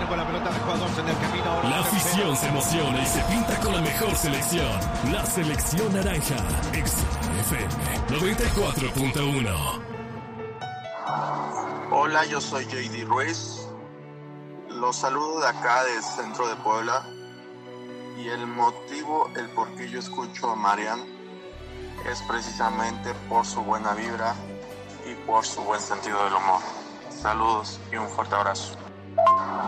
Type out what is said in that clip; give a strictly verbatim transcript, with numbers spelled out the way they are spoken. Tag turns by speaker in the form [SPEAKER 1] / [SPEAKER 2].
[SPEAKER 1] viene con la pelota de jugadores en el camino. Ahora
[SPEAKER 2] La afición se emociona y se pinta con la mejor selección. La selección naranja. X-F M noventa y cuatro punto uno.
[SPEAKER 3] Hola, yo soy J D Ruiz. Los saludo de acá, del centro de Puebla. Y el motivo, el por qué yo escucho a Marian, es precisamente por su buena vibra y por su buen sentido del humor. Saludos y un fuerte abrazo.